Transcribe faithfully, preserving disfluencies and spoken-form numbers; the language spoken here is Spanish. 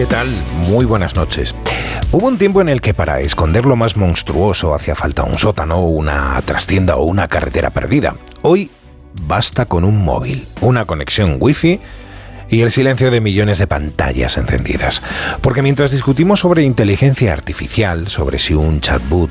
¿Qué tal? Muy buenas noches. Hubo un tiempo en el que para esconder lo más monstruoso hacía falta un sótano, una trastienda o una carretera perdida. Hoy basta con un móvil, una conexión wifi y el silencio de millones de pantallas encendidas. Porque mientras discutimos sobre inteligencia artificial, sobre si un chatbot